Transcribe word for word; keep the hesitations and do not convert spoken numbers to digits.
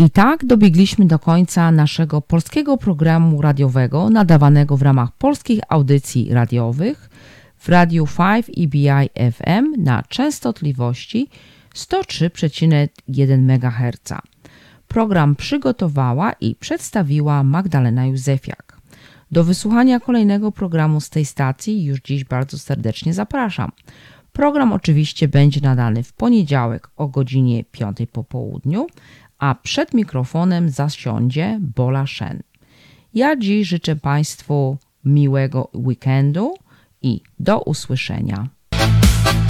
I tak dobiegliśmy do końca naszego polskiego programu radiowego nadawanego w ramach polskich audycji radiowych w Radiu pięć E B I F M na częstotliwości sto trzy przecinek jeden megaherca. Program przygotowała i przedstawiła Magdalena Józefiak. Do wysłuchania kolejnego programu z tej stacji już dziś bardzo serdecznie zapraszam. Program oczywiście będzie nadany w poniedziałek o godzinie piątej po południu, a przed mikrofonem zasiądzie Bola Shen. Ja dziś życzę Państwu miłego weekendu i do usłyszenia.